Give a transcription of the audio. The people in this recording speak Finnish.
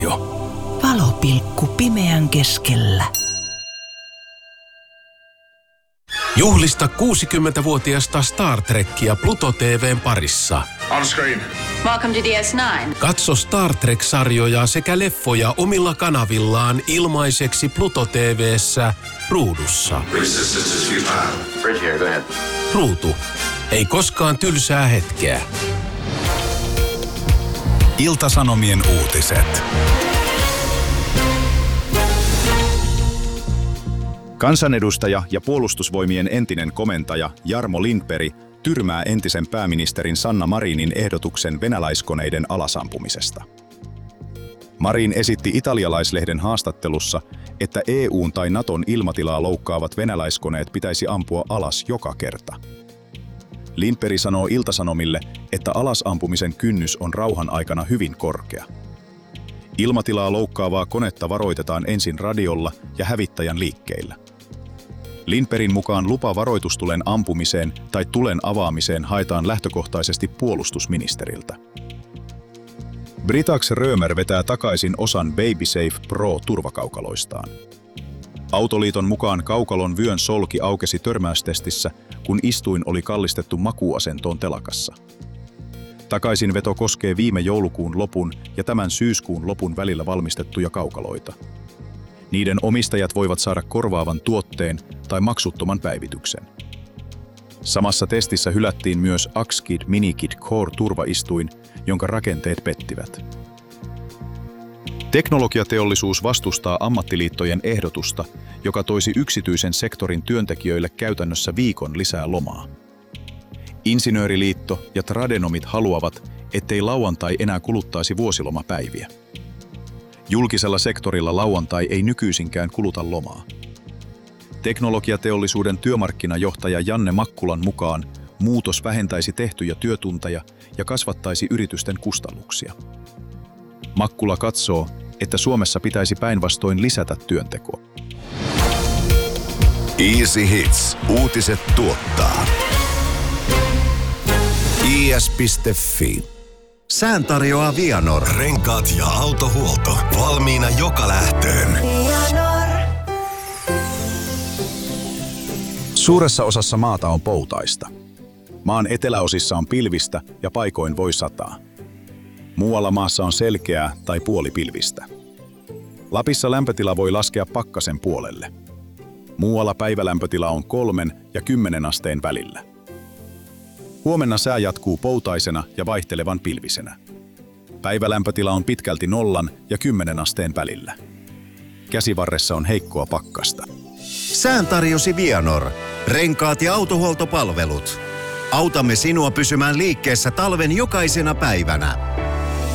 Valopilkku pimeän keskellä. Juhlista 60-vuotiasta Star Trekkia Pluto TV:n parissa. On screen. Welcome to DS9. Katso Star Trek-sarjoja sekä leffoja omilla kanavillaan ilmaiseksi Pluto TV:ssä ruudussa. Bridge here, go ahead. Ruutu. Ei koskaan tylsää hetkeä. Ilta-Sanomien uutiset. Kansanedustaja ja puolustusvoimien entinen komentaja Jarmo Lindberg tyrmää entisen pääministerin Sanna Marinin ehdotuksen venäläiskoneiden alasampumisesta. Marin esitti italialaislehden haastattelussa, että EU:n tai Naton ilmatilaa loukkaavat venäläiskoneet pitäisi ampua alas joka kerta. Lindberg sanoo Ilta-Sanomille, että alasampumisen kynnys on rauhan aikana hyvin korkea. Ilmatilaa loukkaavaa konetta varoitetaan ensin radiolla ja hävittäjän liikkeillä. Lindbergin mukaan lupa varoitustulen ampumiseen tai tulen avaamiseen haetaan lähtökohtaisesti puolustusministeriltä. Britax Römer vetää takaisin osan BabySafe Pro-turvakaukaloistaan. Autoliiton mukaan kaukalon vyön solki aukesi törmäystestissä, kun istuin oli kallistettu makuuasentoon telakassa. Takaisinveto koskee viime joulukuun lopun ja tämän syyskuun lopun välillä valmistettuja kaukaloita. Niiden omistajat voivat saada korvaavan tuotteen tai maksuttoman päivityksen. Samassa testissä hylättiin myös Axkid Minikid Core-turvaistuin, jonka rakenteet pettivät. Teknologiateollisuus vastustaa ammattiliittojen ehdotusta, joka toisi yksityisen sektorin työntekijöille käytännössä viikon lisää lomaa. Insinööriliitto ja tradenomit haluavat, ettei lauantai enää kuluttaisi vuosilomapäiviä. Julkisella sektorilla lauantai ei nykyisinkään kuluta lomaa. Teknologiateollisuuden työmarkkinajohtaja Janne Makkulan mukaan muutos vähentäisi tehtyjä työtunteja ja kasvattaisi yritysten kustannuksia. Makkula katsoo, että Suomessa pitäisi päinvastoin lisätä työntekoa. Easy Hits. Uutiset tuottaa. is.fi. Sään tarjoaa Vianor. Renkaat ja autohuolto. Valmiina joka lähtöön. Suuressa osassa maata on poutaista. Maan eteläosissa on pilvistä ja paikoin voi sataa. Muualla maassa on selkeää tai puolipilvistä. Lapissa lämpötila voi laskea pakkasen puolelle. Muualla päivälämpötila on 3 ja 10 asteen välillä. Huomenna sää jatkuu poutaisena ja vaihtelevan pilvisenä. Päivälämpötila on pitkälti 0 ja 10 asteen välillä. Käsivarressa on heikkoa pakkasta. Sään tarjosi Vianor. Renkaat ja autohuoltopalvelut. Autamme sinua pysymään liikkeessä talven jokaisena päivänä.